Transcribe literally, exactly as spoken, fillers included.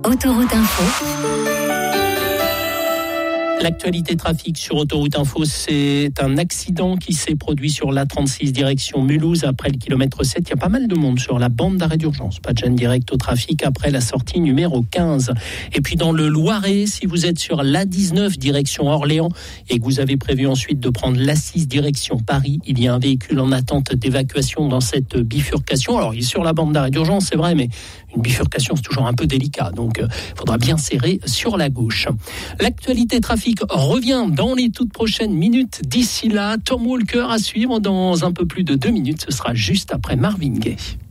Autoroute Info. L'actualité trafic sur Autoroute Info, c'est un accident qui s'est produit sur l'A trente-six direction Mulhouse après le kilomètre sept. Il y a pas mal de monde sur la bande d'arrêt d'urgence. Pas de gêne direct au trafic après la sortie numéro quinze. Et puis dans le Loiret, si vous êtes sur l'A dix-neuf direction Orléans et que vous avez prévu ensuite de prendre l'A six direction Paris, il y a un véhicule en attente d'évacuation dans cette bifurcation. Alors il est sur la bande d'arrêt d'urgence, c'est vrai, mais une bifurcation c'est toujours un peu délicat. Donc il euh, faudra bien serrer sur la gauche. L'actualité trafic revient dans les toutes prochaines minutes. D'ici là, Tom Walker à suivre dans un peu plus de deux minutes. Ce sera juste après Marvin Gaye.